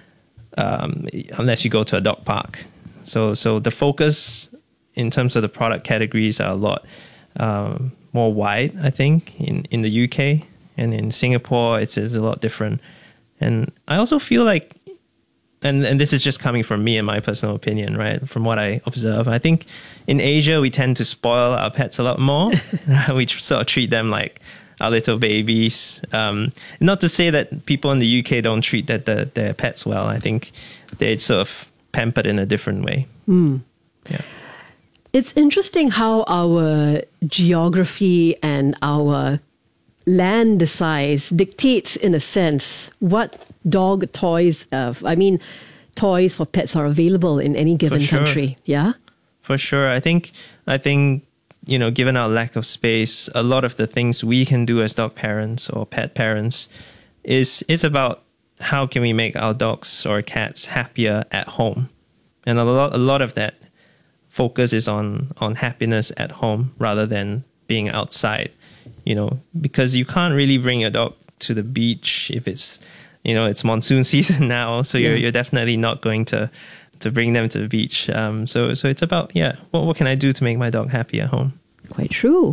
um, unless you go to a dog park. So, so the focus in terms of the product categories are a lot um, more wide, I think, in, in the U K. And in Singapore, it's, it's a lot different. And I also feel like, and, and this is just coming from me and my personal opinion, right? From what I observe, I think in Asia, we tend to spoil our pets a lot more. We tr- sort of treat them like our little babies. Um, not to say that people in the U K don't treat that the, their pets well. I think they're sort of pampered in a different way. Mm. Yeah. It's interesting how our geography and our land size dictates, in a sense, what dog toys, uh, I mean, toys for pets are available in any given sure. country. Yeah? For sure. I think, I think, you know, given our lack of space, a lot of the things we can do as dog parents or pet parents is, is about how can we make our dogs or cats happier at home. And a lot, a lot of that focus is on, on happiness at home rather than being outside, you know, because you can't really bring your dog to the beach if it's, you know, it's monsoon season now. So yeah. you're, you're definitely not going to, to bring them to the beach. Um, so, so it's about, yeah, what, what can I do to make my dog happy at home? Quite true.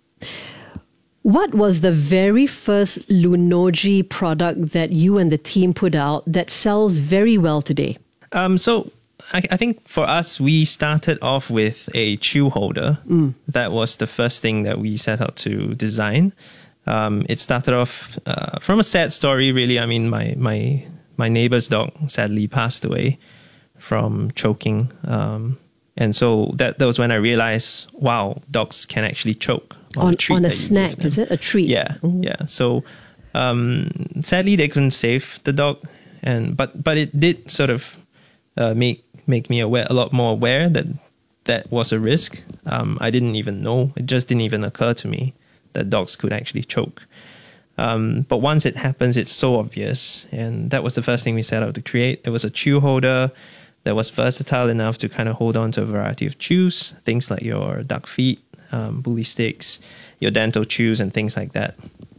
What was the very first Lunoji product that you and the team put out that sells very well today? Um, so I, I think for us, we started off with a chew holder. Mm. That was the first thing that we set out to design. Um, it started off uh, from a sad story, really. I mean, my my my neighbor's dog sadly passed away from choking. Um, and so that, that was when I realized, wow, dogs can actually choke on, On, a treat. on a that you give snack, them. is it? A treat? Yeah, yeah. So um, sadly, they couldn't save the dog, and but but it did sort of uh, make make me aware, a lot more aware that that was a risk. Um, I didn't even know; it just didn't even occur to me that dogs could actually choke. Um, but once it happens, it's so obvious, and that was the first thing we set out to create. It was a chew holder that was versatile enough to kind of hold on to a variety of chews, things like your duck feet, um, bully sticks, your dental chews, and things like that.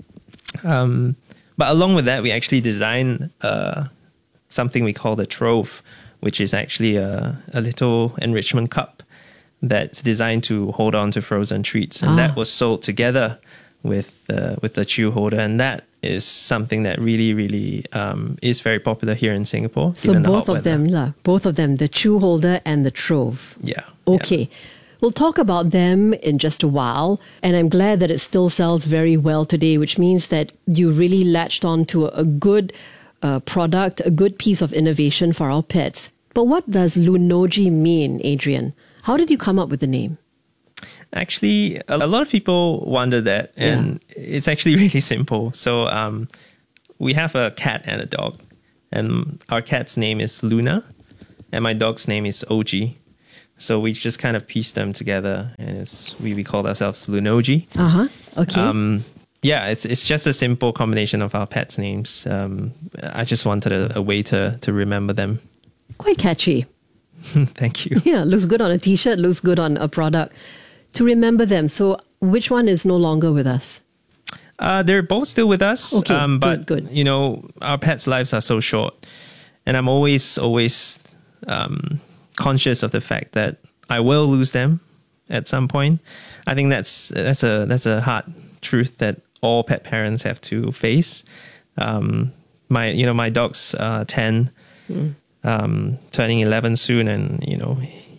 Um, but along with that, we actually designed uh, something we call the Trove, which is actually a, a little enrichment cup that's designed to hold on to frozen treats, and Ah. that was sold together with uh, with the chew holder, and that is something that really, really um, is very popular here in Singapore. So given the both hot of weather. them, lah, both of them, the chew holder and the Trove. Yeah. Okay. We'll talk about them in just a while, and I'm glad that it still sells very well today, which means that you really latched on to a, a good uh, product, a good piece of innovation for our pets. But what does Lunoji mean, Adrian? How did you come up with the name? Actually, a lot of people wonder that, and it's actually really simple. So um, we have a cat and a dog, and our cat's name is Luna, and my dog's name is O G. So we just kind of pieced them together, and it's we, we called ourselves Lunoji. Uh-huh. Okay. Um, yeah, it's it's just a simple combination of our pets' names. Um, I just wanted a, a way to, to remember them. Quite catchy. Thank you. Yeah, looks good on a t-shirt, looks good on a product. To remember them. So which one is no longer with us? Uh, they're both still with us. Okay, um, but, good, good. you know, our pets' lives are so short. And I'm always, always um, conscious of the fact that I will lose them at some point. I think that's that's a that's a hard truth that all pet parents have to face. Um, my, you know, my dog's uh, ten, Mm. um, turning eleven soon, and you know,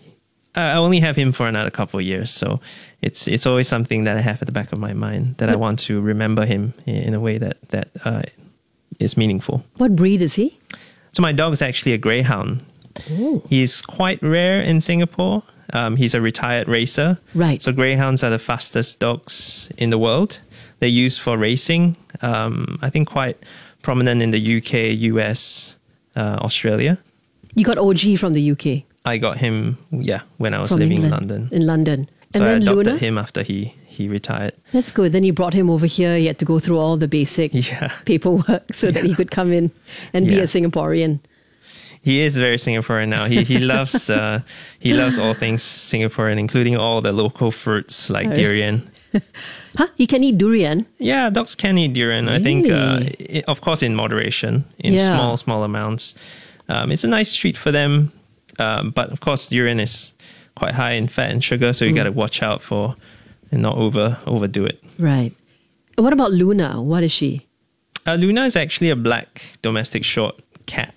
I only have him for another couple of years, so it's it's always something that I have at the back of my mind that I want to remember him in a way that that uh, is meaningful. What breed is he? So my dog is actually a greyhound. Oh. He's quite rare in Singapore. Um, he's a retired racer. Right. So greyhounds are the fastest dogs in the world. They're used for racing. Um, I think quite prominent in the U K, U S, uh, Australia. You got O G from the U K. I got him, yeah, when I was From living England. in London. In London. And So I then adopted Luna? him after he, he retired. That's good. Then you brought him over here. You had to go through all the basic Yeah. paperwork so that he could come in and be Yeah. a Singaporean. He is very Singaporean now. He he loves uh, he loves all things Singaporean, including all the local fruits like Oh. durian. Huh? He can eat durian? Yeah, dogs can eat durian. I think, uh, Really? i of course, in moderation, in Yeah. small small amounts. Um, it's a nice treat for them, um, but of course, durian is quite high in fat and sugar, so you Mm. got to watch out for and not over overdo it. Right. What about Luna? What is she? Uh, Luna is actually a black domestic short cat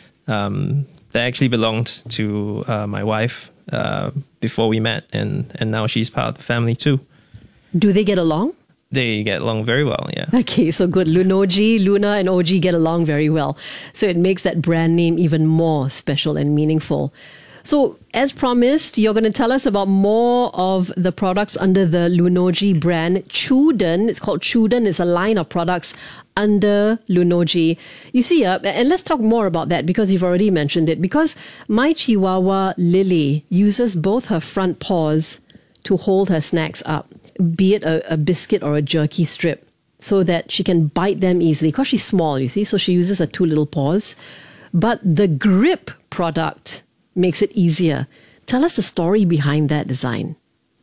um, that actually belonged to uh, my wife uh, before we met, and, and now she's part of the family too. Do they get along? They get along very well, yeah. Okay, so good. Lunoji, Luna, and O G get along very well. So it makes that brand name even more special and meaningful. So, as promised, you're going to tell us about more of the products under the Lunoji brand. Chuden, it's called Chuden, it's a line of products under Lunoji. You see, uh, and let's talk more about that because you've already mentioned it. Because my Chihuahua, Lily, uses both her front paws to hold her snacks up, be it a, a biscuit or a jerky strip, so that she can bite them easily. Because she's small, you see, so she uses her two little paws. But the grip product makes it easier. Tell us the story behind that design.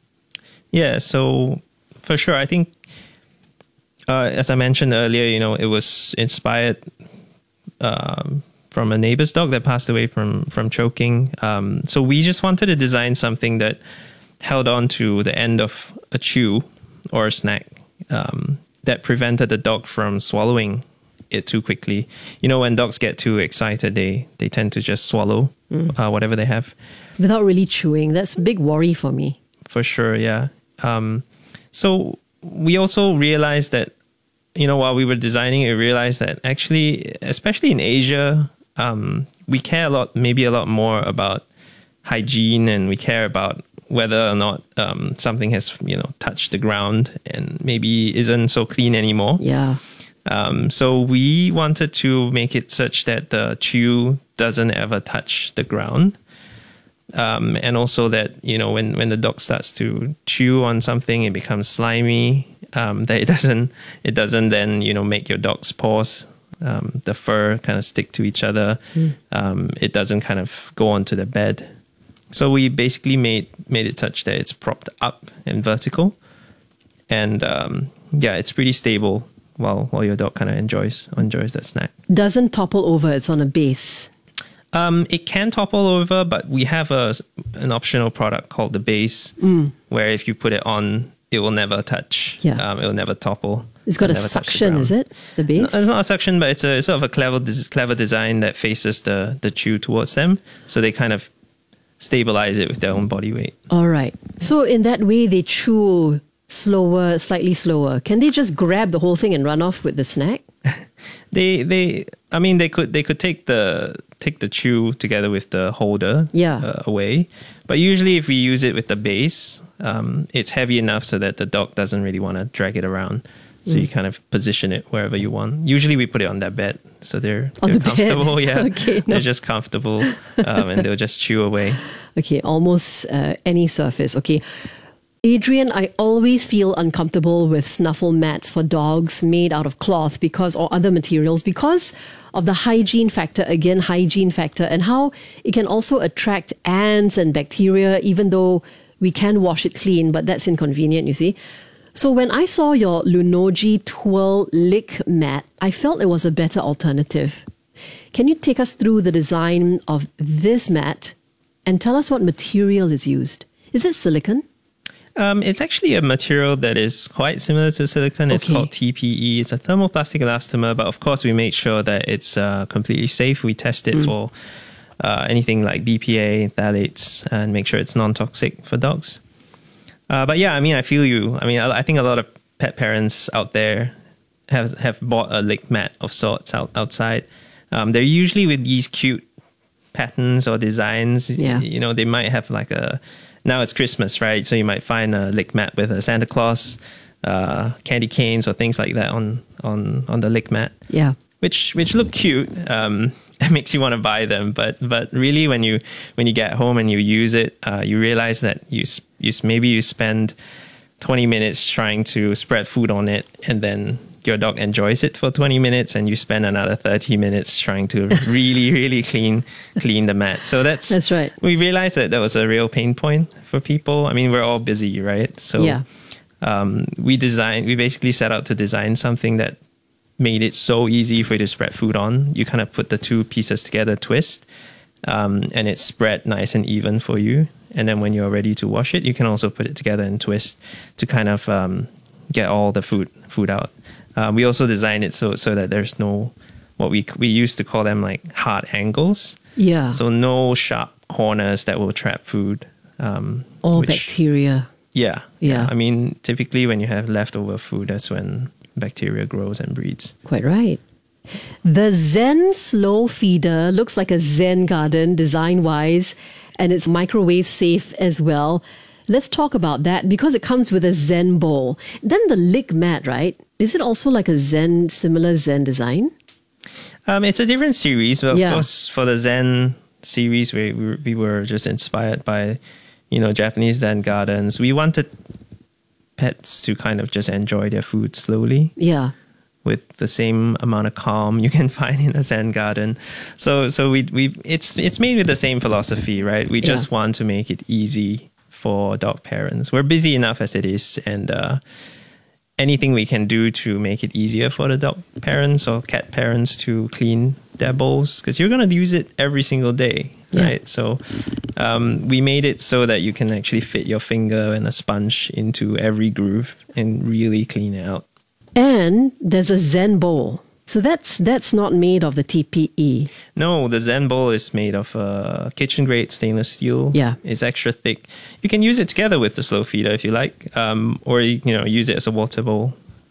Yeah, so for sure, I think, uh, as I mentioned earlier, you know, it was inspired um, from a neighbor's dog that passed away from, from choking. Um, so we just wanted to design something that held on to the end of a chew or a snack um, that prevented the dog from swallowing it too quickly. You know, when dogs get too excited, they, they tend to just swallow Mm. uh, whatever they have. Without really chewing. That's a big worry for me. For sure, yeah. Um, so we also realized that, you know, while we were designing it, we realized that actually, especially in Asia, um, we care a lot, maybe a lot more about hygiene, and we care about whether or not um, something has, you know, touched the ground and maybe isn't so clean anymore. Yeah. Um, so we wanted to make it such that the chew doesn't ever touch the ground. Um, and also that, you know, when, when the dog starts to chew on something, it becomes slimy. Um, that it doesn't, it doesn't then, you know, make your dog's paws, um, the fur kind of stick to each other. Mm. Um, it doesn't kind of go onto the bed. So we basically made made it such that it's propped up and vertical, and um, yeah, it's pretty stable while while your dog kind of enjoys enjoys that snack. Doesn't topple over. It's on a base. Um, it can topple over, but we have a an optional product called the base, Mm. where if you put it on, it will never touch. Yeah. Um, it will never topple. It's got a It'll never touch the suction, ground. is it? The base? No, it's not a suction, but it's a it's sort of a clever des- clever design that faces the the chew towards them, so they kind of stabilize it with their own body weight. All right. So in that way, they chew slower, slightly slower. Can they just grab the whole thing and run off with the snack? They they I mean they could they could take the take the chew together with the holder Yeah. uh, away, but usually if we use it with the base, um, it's heavy enough so that the dog doesn't really want to drag it around. So Mm. you kind of position it wherever you want. Usually we put it on their bed, so they're, On they're the bed? comfortable. Yeah, Okay, no. they're just comfortable, um, and they'll just chew away. Okay, almost uh, any surface. Okay. Adrian, I always feel uncomfortable with snuffle mats for dogs made out of cloth because or other materials because of the hygiene factor, again, hygiene factor, and how it can also attract ants and bacteria, even though we can wash it clean, but that's inconvenient, you see. So when I saw your Lunoji Twirl Lick mat, I felt it was a better alternative. Can you take us through the design of this mat and tell us what material is used? Is it silicone? Um, it's actually a material that is quite similar to silicone. It's Okay. called T P E. It's a thermoplastic elastomer, but of course we made sure that it's uh, completely safe. We test it Mm. for uh, anything like B P A, phthalates, and make sure it's non-toxic for dogs. Uh, but yeah, I mean, I feel you. I mean, I, I think a lot of pet parents out there have have bought a lick mat of sorts out, outside. Um, they're usually with these cute patterns or designs. Yeah. You know, they might have like a, now it's Christmas, right? So you might find a lick mat with a Santa Claus, uh, candy canes or things like that on, on, on the lick mat. Yeah. Which which look cute. Um, it makes you want to buy them, but but really when you when you get home and you use it, uh, you realize that you s- you s- maybe you spend twenty minutes trying to spread food on it, and then your dog enjoys it for twenty minutes, and you spend another thirty minutes trying to really really clean clean the mat. So that's That's right. We realized that that was a real pain point for people. I mean, we're all busy, right? So Yeah. um, we designed. We basically set out to design something that made it so easy for you to spread food on. You kind of put the two pieces together, twist, um, and it's spread nice and even for you. And then when you're ready to wash it, you can also put it together and twist to kind of um, get all the food food out. Uh, we also designed it so so that there's no, what we we used to call them like hard angles. Yeah. So no sharp corners that will trap food. Um, Or which- bacteria. Yeah, Yeah. I mean, typically when you have leftover food, that's when bacteria grows and breeds. Quite right. The Zen Slow Feeder looks like a Zen garden design-wise, and it's microwave safe as well. Let's talk about that because it comes with a Zen bowl. Then the lick mat, right? Is it also like a Zen, similar Zen design? Um, it's a different series, but of Yeah. course, for the Zen series, we, we we were just inspired by, you know, Japanese Zen gardens. We wanted pets to kind of just enjoy their food slowly. Yeah. With the same amount of calm you can find in a Zen garden. So so we we it's it's made with the same philosophy, right? We just Yeah. want to make it easy for dog parents. We're busy enough as it is, and uh, anything we can do to make it easier for the dog parents or cat parents to clean their bowls, because you're gonna use it every single day, Yeah. right? So um, we made it so that you can actually fit your finger and a sponge into every groove and really clean it out. And there's a Zen bowl. So that's that's not made of the T P E. No, the Zen bowl is made of uh, kitchen grade stainless steel. Yeah. It's extra thick. You can use it together with the slow feeder if you like, um, or you, you know use it as a water bowl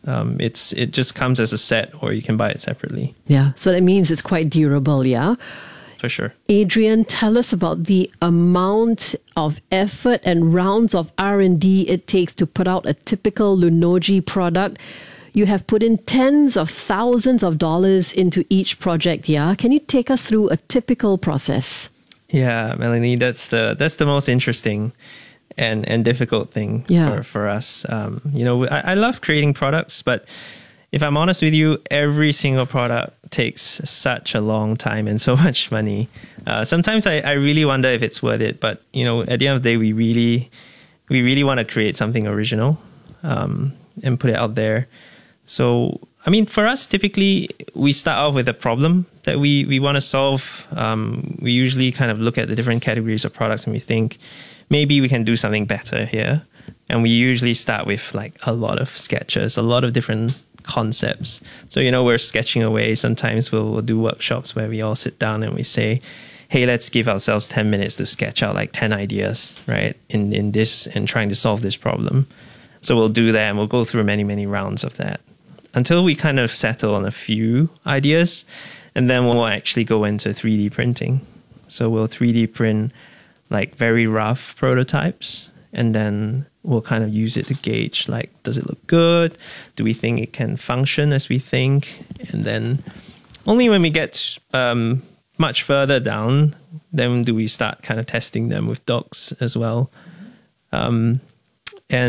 Um, it's it just comes as a set, or you can buy it separately. Yeah, so that means it's quite durable, yeah? For sure. Adrian, tell us about the amount of effort and rounds of R and D it takes to put out a typical Lunoji product. You have put in tens of thousands of dollars into each project, yeah? Can you take us through a typical process? Yeah, Melanie, that's the that's the most interesting and, and difficult thing yeah. for, for us. Um, you know, I, I love creating products, but if I'm honest with you, every single product takes such a long time and so much money. Uh, sometimes I, I really wonder if it's worth it. But, you know, at the end of the day, we really, we really want to create something original um, and put it out there. So, I mean, for us, typically, we start off with a problem that we, we want to solve. Um, we usually kind of look at the different categories of products and we think, maybe we can do something better here. And we usually start with like a lot of sketches, a lot of different concepts. So, you know, we're sketching away. Sometimes we'll, we'll do workshops where we all sit down and we say, hey, let's give ourselves ten minutes to sketch out like ten ideas, right, in, in this and trying to solve this problem. So we'll do that and we'll go through many, many rounds of that until we kind of settle on a few ideas. And then we'll actually go into three D printing. So we'll three D print like very rough prototypes, and then we'll kind of use it to gauge, like, does it look good? Do we think it can function as we think? And then only when we get um, much further down, then do we start kind of testing them with docs as well. Um,